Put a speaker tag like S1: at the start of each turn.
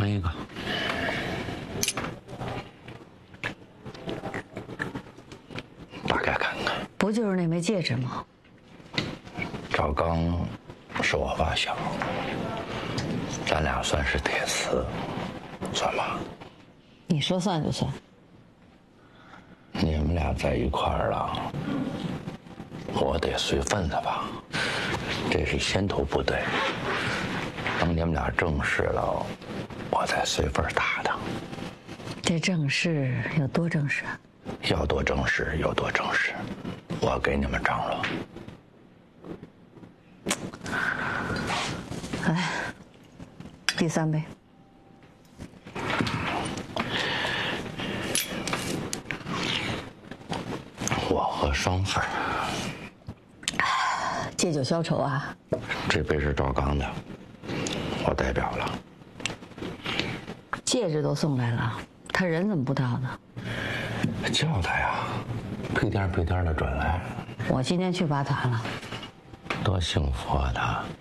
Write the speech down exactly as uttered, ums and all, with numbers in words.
S1: 没一个。打开看看。
S2: 不就是那枚戒指吗？
S1: 赵刚是我发小，咱俩算是铁丝，算吗？
S2: 你说算就算。
S1: 你们俩在一块儿了，我得随份子吧。这是先头部队，等你们俩正式了，我再随份打的。
S2: 这正式有多正式？
S1: 要多正式有多正式，我给你们张罗。
S2: 来，第三杯。
S1: 我喝双份。
S2: 借酒消愁啊！
S1: 这杯是赵刚的，我代表了。
S2: 戒指都送来了，他人怎么不到呢？
S1: 叫他呀，屁颠屁颠的准来。
S2: 我今天去八团了。
S1: 多幸福啊他！